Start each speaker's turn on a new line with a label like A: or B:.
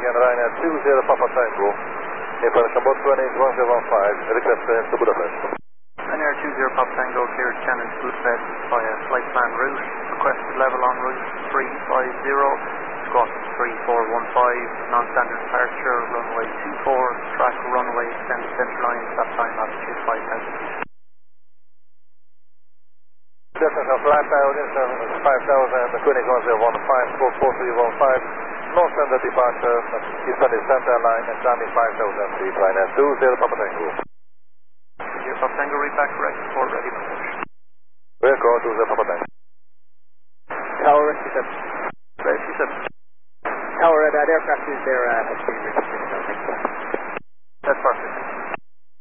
A: and Ryanair 20 Papa Tango. Information about 281015, request to Budapest.
B: Ryanair 20 Papa Tango, cleared Shannon to Budapest via flight plan route. Requested level on route 350, squawk 3415, non-standard departure, runway 24, track runway, extended center line, stop time altitude 5,000 feet.
A: Distance of flight time within 5,000, 281015, squawk 4315, non-standard departure, extended center line, and climbing 5,000 feet, Ryanair 20 Papa Tango.
B: 20 Papa Tango, read back correct, report ready for push.
A: Record 20 Papa Tango.
C: Tower, reception.
B: Reception.
C: Tower, that aircraft is there, has been registered.